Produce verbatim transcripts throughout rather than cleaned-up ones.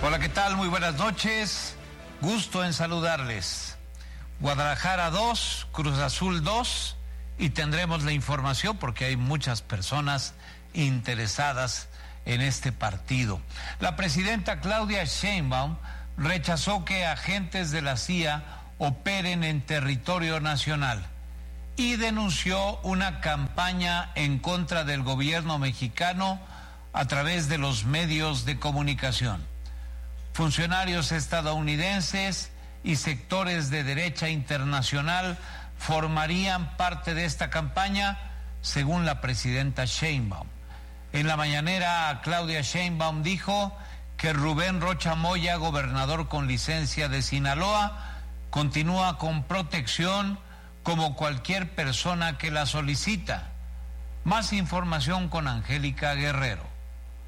Hola, ¿qué tal? Muy buenas noches. Gusto en saludarles. Guadalajara dos, Cruz Azul dos, y tendremos la información porque hay muchas personas interesadas en este partido. La presidenta Claudia Sheinbaum rechazó que agentes de la C I A operen en territorio nacional y denunció una campaña en contra del gobierno mexicano a través de los medios de comunicación. Funcionarios estadounidenses y sectores de derecha internacional formarían parte de esta campaña, según la presidenta Sheinbaum. En la mañanera, Claudia Sheinbaum dijo que Rubén Rocha Moya, gobernador con licencia de Sinaloa, continúa con protección como cualquier persona que la solicita. Más información con Angélica Guerrero.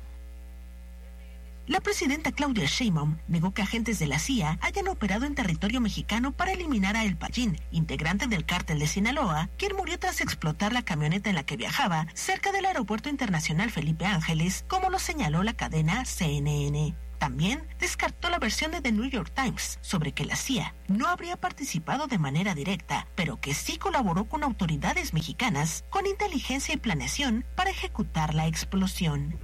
La presidenta Claudia Sheinbaum negó que agentes de la C I A hayan operado en territorio mexicano para eliminar a El Payín, integrante del cártel de Sinaloa, quien murió tras explotar la camioneta en la que viajaba cerca del Aeropuerto Internacional Felipe Ángeles, como lo señaló la cadena C N N. También descartó la versión de The New York Times sobre que la C I A no habría participado de manera directa, pero que sí colaboró con autoridades mexicanas con inteligencia y planeación para ejecutar la explosión.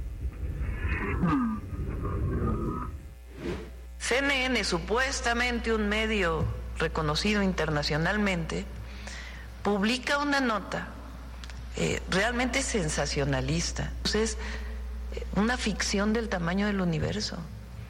C N N, supuestamente un medio reconocido internacionalmente, publica una nota eh, realmente sensacionalista. Es una ficción del tamaño del universo.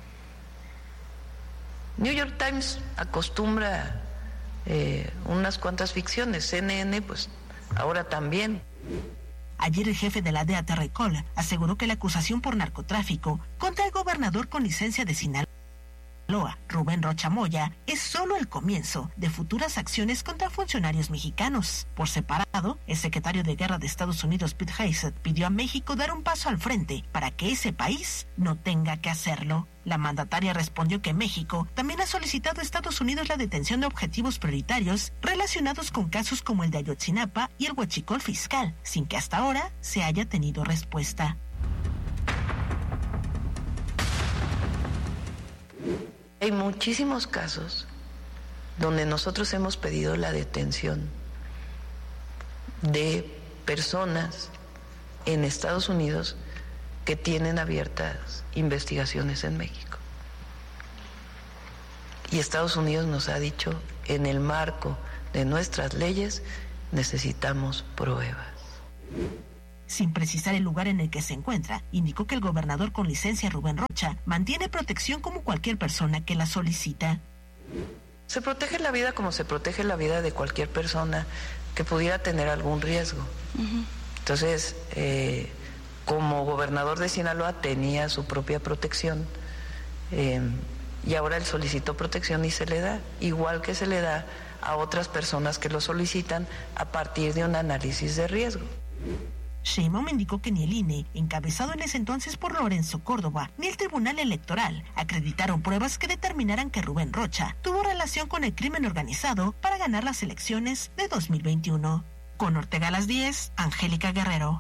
New York Times acostumbra eh, unas cuantas ficciones, C N N pues ahora también. Ayer el jefe de la D E A, Terry Cole, aseguró que la acusación por narcotráfico contra el gobernador con licencia de Sinaloa, Rubén Rocha Moya, es solo el comienzo de futuras acciones contra funcionarios mexicanos. Por separado, el secretario de Guerra de Estados Unidos, Pete Hegseth, pidió a México dar un paso al frente para que ese país no tenga que hacerlo. La mandataria respondió que México también ha solicitado a Estados Unidos la detención de objetivos prioritarios relacionados con casos como el de Ayotzinapa y el huachicol fiscal, sin que hasta ahora se haya tenido respuesta. Hay muchísimos casos donde nosotros hemos pedido la detención de personas en Estados Unidos que tienen abiertas investigaciones en México. Y Estados Unidos nos ha dicho, en el marco de nuestras leyes, necesitamos pruebas. Sin precisar el lugar en el que se encuentra, indicó que el gobernador con licencia, Rubén Rocha, mantiene protección como cualquier persona que la solicita. Se protege la vida como se protege la vida de cualquier persona que pudiera tener algún riesgo. Uh-huh. Entonces, eh, como gobernador de Sinaloa tenía su propia protección eh, y ahora él solicitó protección y se le da, igual que se le da a otras personas que lo solicitan a partir de un análisis de riesgo. Sheinbaum indicó que ni el I N E, encabezado en ese entonces por Lorenzo Córdoba, ni el Tribunal Electoral acreditaron pruebas que determinaran que Rubén Rocha tuvo relación con el crimen organizado para ganar las elecciones de dos mil veintiuno. Con Ortega a las diez, Angélica Guerrero.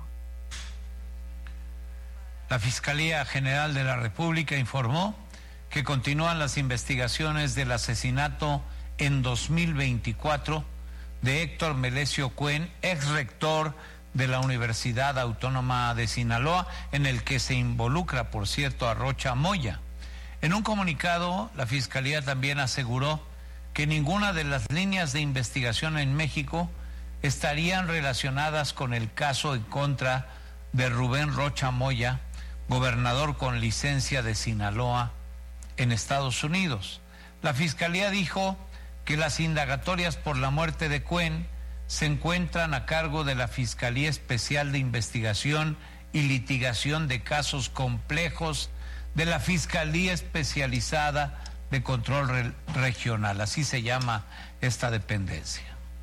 La Fiscalía General de la República informó que continúan las investigaciones del asesinato en dos mil veinticuatro de Héctor Melesio Cuen, ex rector de la Universidad Autónoma de Sinaloa, en el que se involucra, por cierto, a Rocha Moya. En un comunicado, la Fiscalía también aseguró que ninguna de las líneas de investigación en México estarían relacionadas con el caso en contra de Rubén Rocha Moya, gobernador con licencia de Sinaloa en Estados Unidos. La Fiscalía dijo que las indagatorias por la muerte de Cuen se encuentran a cargo de la Fiscalía Especial de Investigación y Litigación de Casos Complejos de la Fiscalía Especializada de Control Re- Regional, así se llama esta dependencia.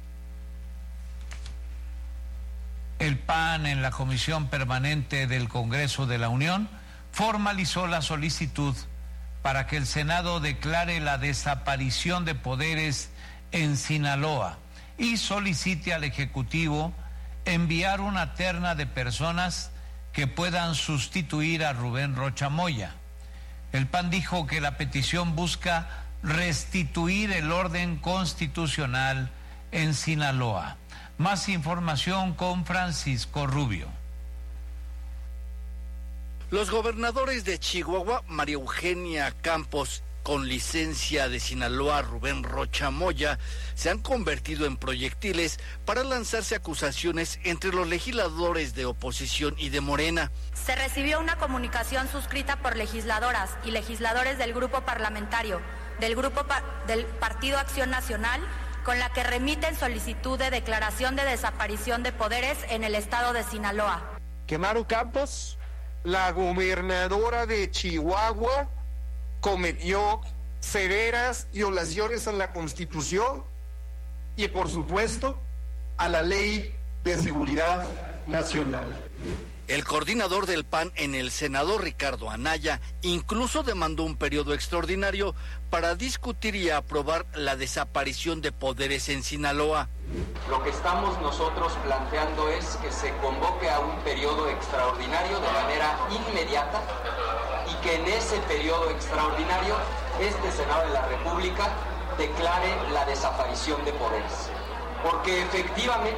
El P A N en la Comisión Permanente del Congreso de la Unión formalizó la solicitud para que el Senado declare la desaparición de poderes en Sinaloa y solicite al Ejecutivo enviar una terna de personas que puedan sustituir a Rubén Rocha Moya. El P A N dijo que la petición busca restituir el orden constitucional en Sinaloa. Más información con Francisco Rubio. Los gobernadores de Chihuahua, María Eugenia Campos, con licencia de Sinaloa, Rubén Rocha Moya, se han convertido en proyectiles para lanzarse acusaciones entre los legisladores de oposición y de Morena. Se recibió una comunicación suscrita por legisladoras y legisladores del grupo parlamentario, del grupo pa- del Partido Acción Nacional, con la que remiten solicitud de declaración de desaparición de poderes en el estado de Sinaloa. Que Maru Campos, la gobernadora de Chihuahua, cometió severas violaciones a la Constitución y, por supuesto, a la Ley de Seguridad Nacional. El coordinador del P A N en el Senado, Ricardo Anaya, incluso demandó un periodo extraordinario para discutir y aprobar la desaparición de poderes en Sinaloa. Lo que estamos nosotros planteando es que se convoque a un periodo extraordinario de manera inmediata y que en ese periodo extraordinario este Senado de la República declare la desaparición de poderes. Porque efectivamente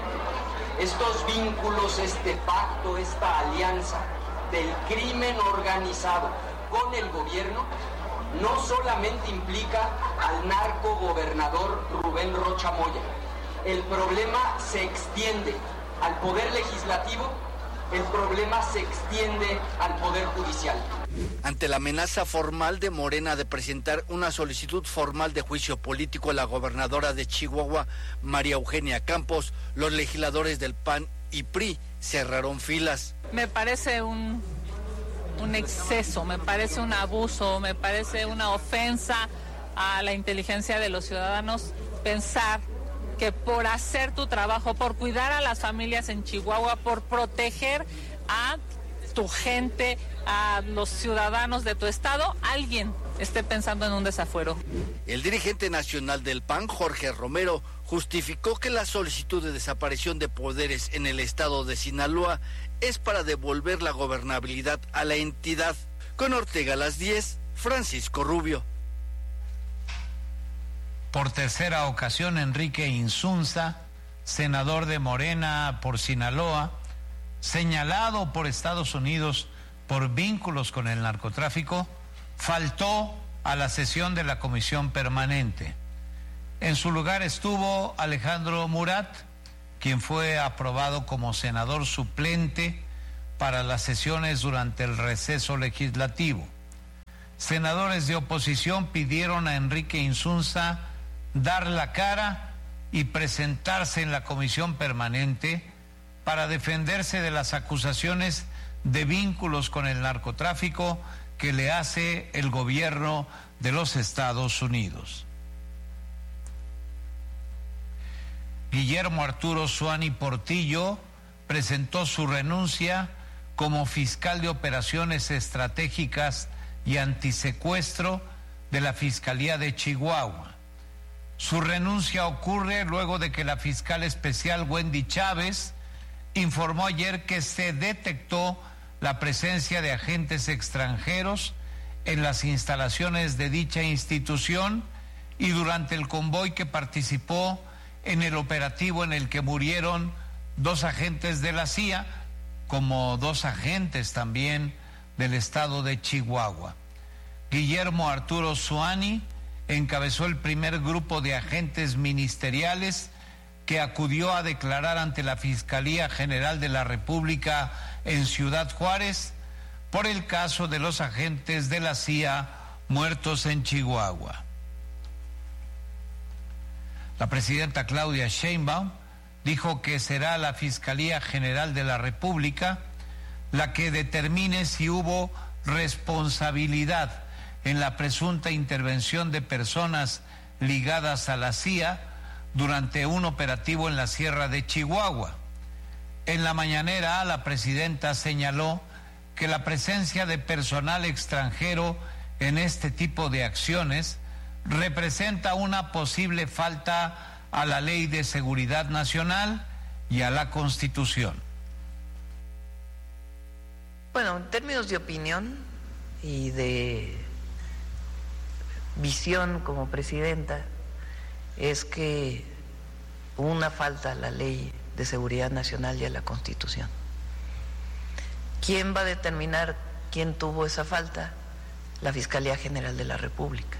estos vínculos, este pacto, esta alianza del crimen organizado con el gobierno no solamente implica al narco gobernador Rubén Rocha Moya. El problema se extiende al poder legislativo, el problema se extiende al poder judicial. Ante la amenaza formal de Morena de presentar una solicitud formal de juicio político a la gobernadora de Chihuahua, María Eugenia Campos, los legisladores del P A N y P R I cerraron filas. Me parece un, un exceso, me parece un abuso, me parece una ofensa a la inteligencia de los ciudadanos pensar que por hacer tu trabajo, por cuidar a las familias en Chihuahua, por proteger a tu gente, a los ciudadanos de tu estado, alguien esté pensando en un desafuero. El dirigente nacional del P A N, Jorge Romero, justificó que la solicitud de desaparición de poderes en el estado de Sinaloa es para devolver la gobernabilidad a la entidad. Con Ortega a las diez, Francisco Rubio. Por tercera ocasión, Enrique Insunza, senador de Morena por Sinaloa, señalado por Estados Unidos por vínculos con el narcotráfico, faltó a la sesión de la comisión permanente. En su lugar estuvo Alejandro Murat, quien fue aprobado como senador suplente para las sesiones durante el receso legislativo. Senadores de oposición pidieron a Enrique Insunza dar la cara y presentarse en la comisión permanente para defenderse de las acusaciones de vínculos con el narcotráfico que le hace el gobierno de los Estados Unidos. Guillermo Arturo Zuani Portillo presentó su renuncia como fiscal de operaciones estratégicas y antisecuestro de la Fiscalía de Chihuahua. Su renuncia ocurre luego de que la fiscal especial Wendy Chávez informó ayer que se detectó la presencia de agentes extranjeros en las instalaciones de dicha institución y durante el convoy que participó en el operativo en el que murieron dos agentes de la C I A, como dos agentes también del estado de Chihuahua. Guillermo Arturo Zuani encabezó el primer grupo de agentes ministeriales que acudió a declarar ante la Fiscalía General de la República en Ciudad Juárez por el caso de los agentes de la C I A muertos en Chihuahua. La presidenta Claudia Sheinbaum dijo que será la Fiscalía General de la República la que determine si hubo responsabilidad en la presunta intervención de personas ligadas a la C I A durante un operativo en la Sierra de Chihuahua. En la mañanera, la presidenta señaló que la presencia de personal extranjero en este tipo de acciones representa una posible falta a la Ley de Seguridad Nacional y a la Constitución. Bueno, en términos de opinión y de visión como presidenta es que hubo una falta a la Ley de Seguridad Nacional y a la Constitución. ¿Quién va a determinar quién tuvo esa falta? La Fiscalía General de la República.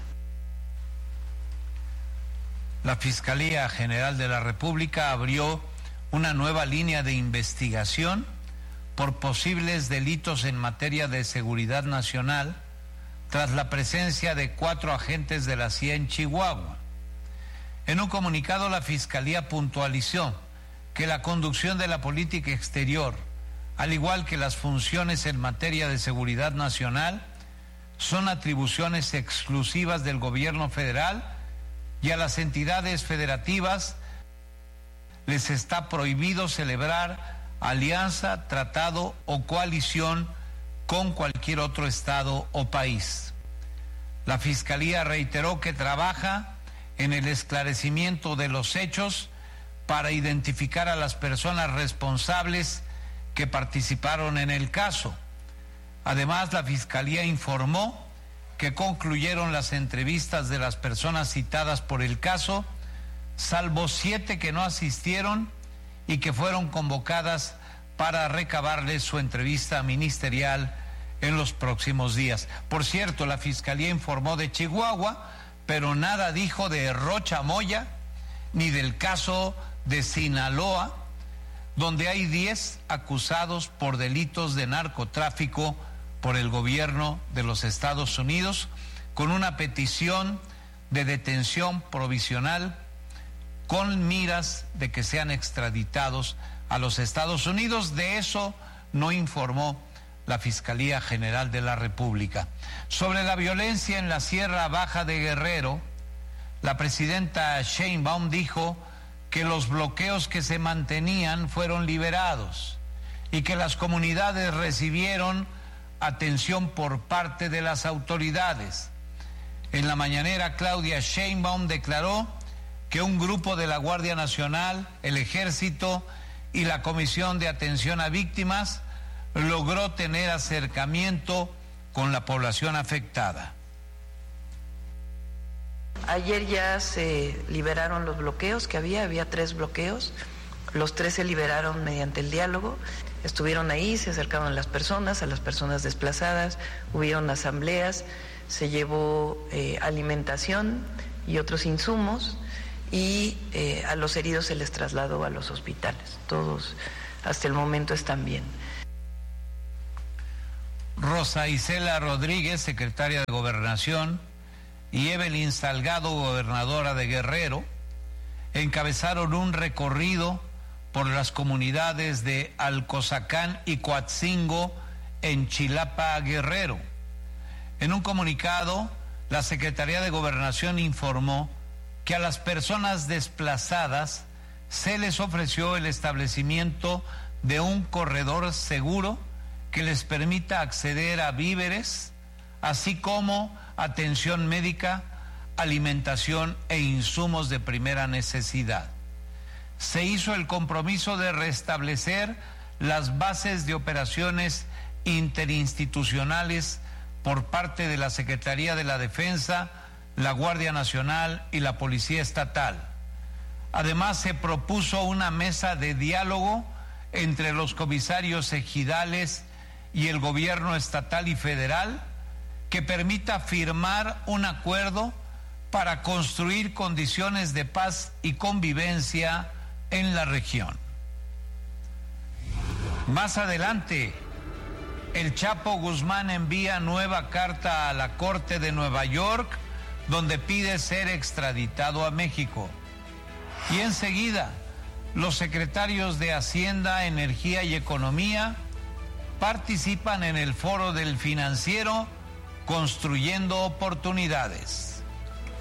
La Fiscalía General de la República abrió una nueva línea de investigación por posibles delitos en materia de seguridad nacional tras la presencia de cuatro agentes de la C I A en Chihuahua. En un comunicado, la Fiscalía puntualizó que la conducción de la política exterior, al igual que las funciones en materia de seguridad nacional, son atribuciones exclusivas del gobierno federal y a las entidades federativas les está prohibido celebrar alianza, tratado o coalición con cualquier otro estado o país. La Fiscalía reiteró que trabaja en el esclarecimiento de los hechos para identificar a las personas responsables que participaron en el caso. Además, la Fiscalía informó que concluyeron las entrevistas de las personas citadas por el caso, salvo siete que no asistieron y que fueron convocadas para recabarles su entrevista ministerial en los próximos días. Por cierto, la Fiscalía informó de Chihuahua, pero nada dijo de Rocha Moya ni del caso de Sinaloa, donde hay diez acusados por delitos de narcotráfico por el gobierno de los Estados Unidos, con una petición de detención provisional con miras de que sean extraditados a los Estados Unidos. De eso no informó la Fiscalía General de la República. Sobre la violencia en la Sierra Baja de Guerrero, la presidenta Sheinbaum dijo que los bloqueos que se mantenían fueron liberados y que las comunidades recibieron atención por parte de las autoridades. En la mañanera, Claudia Sheinbaum declaró que un grupo de la Guardia Nacional, el Ejército y la Comisión de Atención a Víctimas logró tener acercamiento con la población afectada. Ayer ya se liberaron los bloqueos que había, había tres bloqueos, los tres se liberaron mediante el diálogo, estuvieron ahí, se acercaron a las personas, a las personas desplazadas, hubieron asambleas, se llevó eh, alimentación y otros insumos y eh, a los heridos se les trasladó a los hospitales, todos hasta el momento están bien. Rosa Isela Rodríguez, secretaria de Gobernación, y Evelyn Salgado, gobernadora de Guerrero, encabezaron un recorrido por las comunidades de Alcozacán y Coatzingo en Chilapa, Guerrero. En un comunicado, la Secretaría de Gobernación informó que a las personas desplazadas se les ofreció el establecimiento de un corredor seguro que les permita acceder a víveres, así como atención médica, alimentación e insumos de primera necesidad. Se hizo el compromiso de restablecer las bases de operaciones interinstitucionales por parte de la Secretaría de la Defensa, la Guardia Nacional y la Policía Estatal. Además, se propuso una mesa de diálogo entre los comisarios ejidales y el gobierno estatal y federal que permita firmar un acuerdo para construir condiciones de paz y convivencia en la región. Más adelante, el Chapo Guzmán envía nueva carta a la Corte de Nueva York donde pide ser extraditado a México. Y enseguida, los secretarios de Hacienda, Energía y Economía participan en el Foro del Financiero Construyendo Oportunidades.